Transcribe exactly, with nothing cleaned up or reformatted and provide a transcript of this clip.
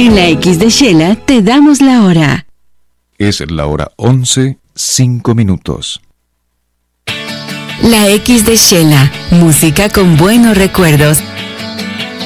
En la X de Shela te damos la hora. Es la hora once, cinco minutos. La X de Shela, música con buenos recuerdos